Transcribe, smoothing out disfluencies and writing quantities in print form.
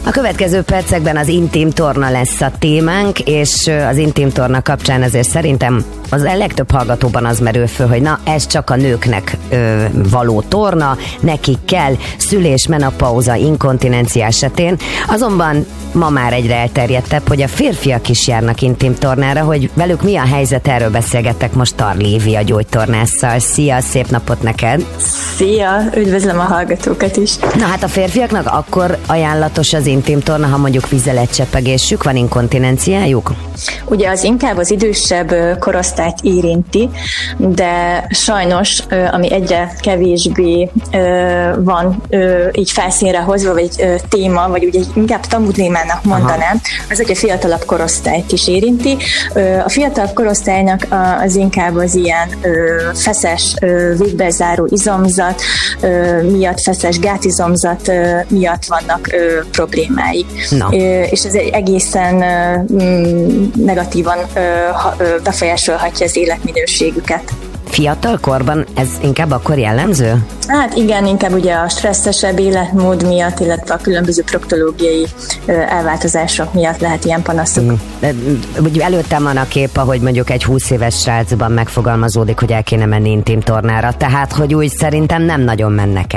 A következő percekben az intim torna lesz a témánk, és az intim torna kapcsán azért szerintem az legtöbb hallgatóban az merül föl, hogy na, ez csak a nőknek való torna, nekik kell szülés, menopauza, inkontinencia esetén. Azonban ma már egyre elterjedtebb, hogy a férfiak is járnak intim tornára, hogy velük mi a helyzet, erről beszélgettek most Tarli Évi, a gyógytornásszal. Szia, szép napot neked! Szia, üdvözlöm a hallgatókat is! Na hát a férfiaknak akkor ajánlatos az intim torna, ha mondjuk vizeletcsepegésük van, inkontinenciájuk? Ugye az inkább az idősebb korosztályt érinti, de sajnos, ami egyre kevésbé van így felszínre hozva, vagy téma, vagy ugye inkább tabu témának mondanám, az, hogy a fiatalabb korosztályt is érinti. A fiatalabb korosztálynak az inkább az ilyen feszes, végbezáró izomzat miatt, feszes gátizomzat miatt vannak problémái. No. És ez egy egészen negatívan befolyásolhatja az életminőségüket. Fiatal korban ez inkább akkor jellemző? Hát igen, inkább ugye a stresszesebb életmód miatt, illetve a különböző proktológiai elváltozások miatt lehet ilyen panaszok. Úgy előttem van a kép, ahogy mondjuk egy 20 éves srácban megfogalmazódik, hogy el kéne menni intim tornára, tehát hogy úgy szerintem nem nagyon mennek el.